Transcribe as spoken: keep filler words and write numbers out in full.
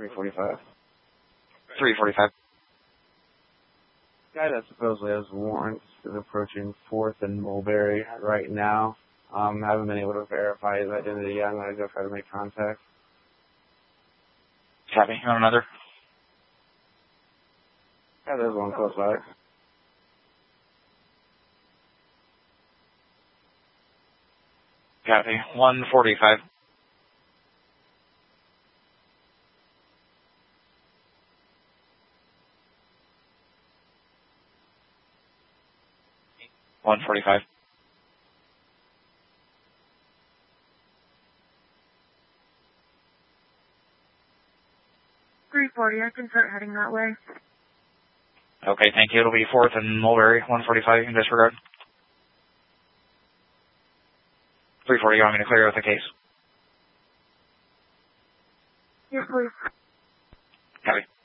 three forty-five. three forty-five. Guy that supposedly has warrants is approaching fourth and Mulberry right now. Um, haven't been able to verify his identity yet. I'm going to go try to make contact. Copy. You want another? Yeah, there's one close by. Copy. one forty-five. one forty-five. three forty, I can start heading that way. Okay, thank you. It'll be fourth and Mulberry, one forty-five, in disregard. three forty, you want me to clear out the case? Yes, please. Copy.